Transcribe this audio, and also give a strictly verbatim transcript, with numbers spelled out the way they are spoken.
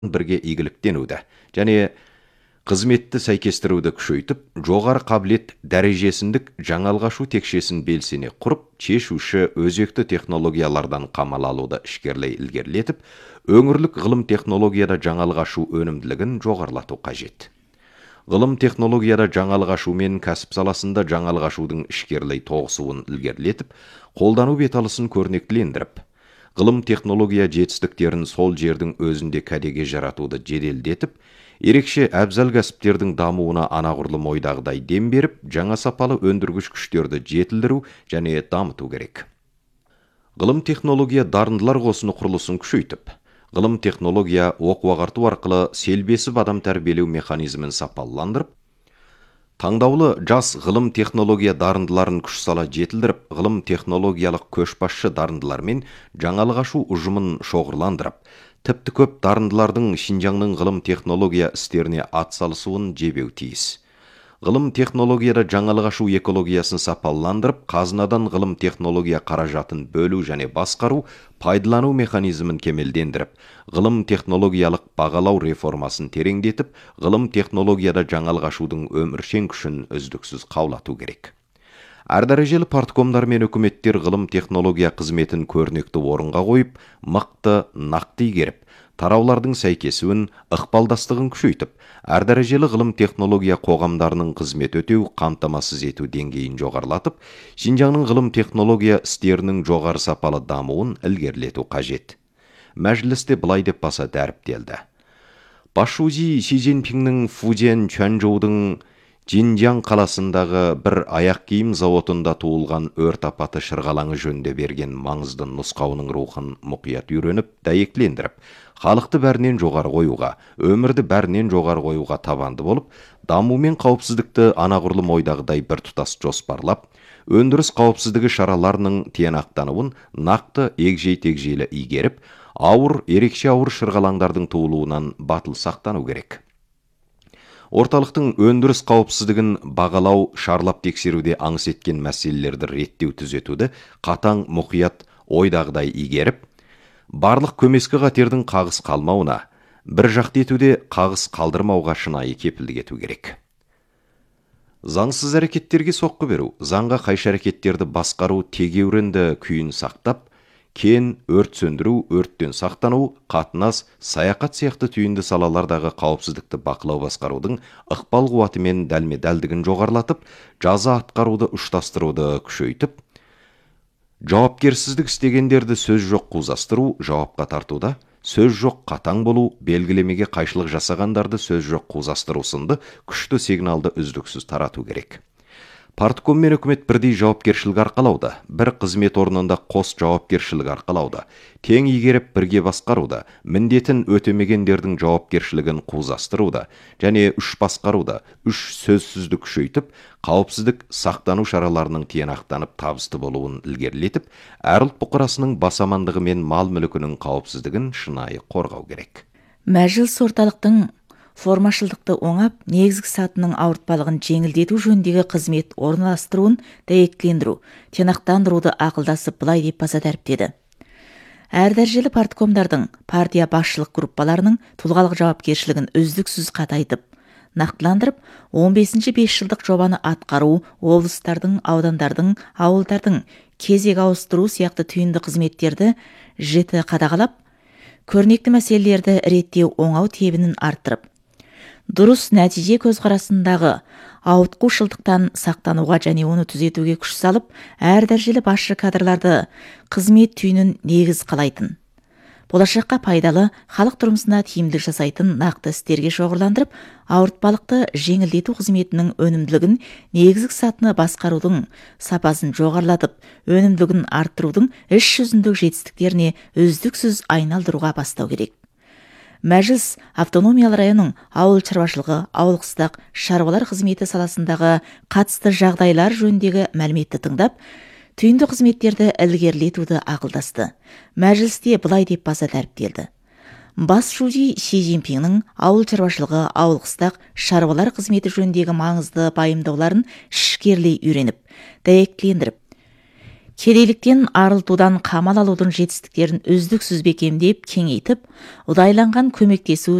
бірге игіліктенуді және қызметті сәйкестіруді күшейтіп, жоғары қабілет дәрежесіндік жаңалғашу текшесін белсене құрып, шешуші өзекті технологиялардан қамал алуды ішкерлей ілгерілетіп, өңірлік ғылым технологияда жаңалғашу өнімділігін жоғарылату қажет. Ғылым технологияда жаңалғашу мен кәсіп саласында жаңалғашудың ішкерлей тоғысуын ілгерілетіп, қолдану беталысын көрнектілендіріп, ғылым технология жетістіктерін сол жердің өзінде кәдеге жаратуды жеделдетіп, ерекше әбзал кәсіптердің дамуына анағұрлым ойдағыдай дем беріп, жаңа сапалы өндіргіш күштерді жетілдіру және дамыту керек. Ғылым технология дарындылар қосыны құрылысын күшейтіп, ғылым технология оқу-ағарту арқылы селбесіп адам тәрбиелеу механизмін сапаландырып, таңдаулы жас ғылым технология дарындыларын күш сала жетілдіріп, ғылым технологиялық көшбасшы дарындылармен жаңалық ашу ұжымын шоғырландырып, тіпті көп дарындылардың Шинжаңның ғылым технология істеріне атсалысуын жебеу тиіс. Ғылым технологияда жаңалық ашу экологиясын сапаландырып, қазынадан ғылым технология қаражатын бөлу және басқару, пайдалану механизмін кемелдендіріп, ғылым технологиялық бағалау реформасын тереңдетіп, ғылым технологияда жаңалық ашудың өміршең күшін үздіксіз қаулату керек. Әр дәрежелі парткомдар мен үкіметтер ғылым технология қызметін көрнекті орынға қойып, мықты, нақты игеріп, тараулардың сәйкесуін, ықпалдастығын күшейтіп, әр дәрежелі ғылым технология қоғамдарының қызмет өтеу, қамтамасыз ету деңгейін жоғарылатып, Шинжаңның ғылым технология істерінің жоғары сапалы дамуын ілгерілету қажет. Мәжілісте былай деп баса дәріптелді. Басшужи Си Цзиньпиннің Фудзян Чуанчжоудың Жинжаң қаласындағы бір аяқ киім зауытында туылған өрт апаты шырғалаңы жөнінде берген маңызды нұсқауының рухын мұқият үйреніп, дәйектілендіріп, халықты бәрінен жоғары қоюға, өмірді бәрінен жоғары қоюға табанды болып, даму мен қауіпсіздікті анағұрлым ойдағыдай бір тұтас жоспарлап, өндіріс қауіпсіздігі шараларының тиянақтануын нақты егжей-тегжейлі игеріп, ауыр, ерекше ауыр шырғалаңдардың туылуынан батыл сақтану керек. Орталықтың өндіріс қауіпсіздігін бағалау, шарлап тексеруде аңыс еткен мәселелерді реттеу түзетуді қатаң мұқият ойдағыдай игеріп, барлық көмескі қатердің қағыс қалмауына, бір жақты етуде қағыс қалдырмауға шынайы кепілдік ету керек. Заңсыз әрекеттерге соққы беру, заңға қайшы әрекеттерді басқару тегеурінді күйін сақтап, кен, өрт сөндіру, өрттен сақтану, қатынас, саяхат сияқты түйінді салалардағы қауіпсіздікті бақылау басқарудың ықпал қуаты мен дәлме-дәлдігін жоғарылатып, жаза атқаруды ұштастыруды күшейтіп, жауапкерсіздік істегендерді сөз жоқ қузастыру, жауапқа тартуда, сөз жоқ қатаң болу, белгілемеге қайшылық жасағандарды сөз жоқ қузастыру сынды күшті сигналды үздіксіз тарату керек. Партком мен үкімет бірдей жауапкершілік арқалауда, бір қызмет орнында қос жауапкершілік арқалауда, тең игеріп бірге басқаруда, міндетін өтемегендердің жауапкершілігін қузастыруда, және үш басқаруда, үш сөзсізді күшейтіп, қауіпсіздік сақтану шараларының тиянақтанып табысты болуын ілгерілетіп, әр ұлт бұқарасының бас амандығы мен мал мүлкінің қауіпсіздігін шынайы қорғау керек. Мәжіліс орталықтың формашылдықты оңап, негізгі сатының ауыртпалығын жеңілдету жөніндегі қызмет орналастыруын дәйектілендіру, тиянақтандыруды ақылдасып былай деп баса дәріптеді. Әр дәрежелі парткомдардың, партия басшылық группаларының тұлғалық жауапкершілігін үздіксіз қатайтып, нақтыландырып, он бесінші бес жылдық жобаны атқару, облыстардың, аудандардың, ауылдардың кезек ауыстыру сияқты түйінді қызметтерді жіті қадағалап, көрнекті мәселелерді реттеу оңау тебінін арттырып, дұрыс нәтиже көзқарасындағы ауытқушылдықтан сақтануға және оны түзетуге күш салып, әр дәрежелі басшы кадрларды қызмет түйінін негіз қалайтын, болашаққа пайдалы, халық тұрмысына тиімділік жасайтын нақты істерге шоғырландырып, ауыртпалықты жеңілдету қызметінің өнімділігін, негізгі сатыны басқарудың сапасын жоғарылатып, өнімділігін арттырудың іс жүзіндік жетістіктеріне үздіксіз айналдыруға бастау керек. Мәжіліс автономиялы районның ауыл шаруашылығы, ауыл-қыстақ шаруалар қызметі саласындағы қатысты жағдайлар жөніндегі мәліметті тыңдап, түйінді қызметтерді ілгерілетуді ақылдасты. Мәжілісте былай деп баса дәріптелді. Басшужи Си Цзиньпиннің ауыл шаруашылығы, ауыл-қыстақ шаруалар қызметі жөніндегі маңызды пайымдауларын ішкерлей үйреніп, дәйектілендіріп, кедейліктен арылтудан қамал алудың жетістіктерін үздіксіз бекемдеп кеңейтіп, ұдайланған көмектесу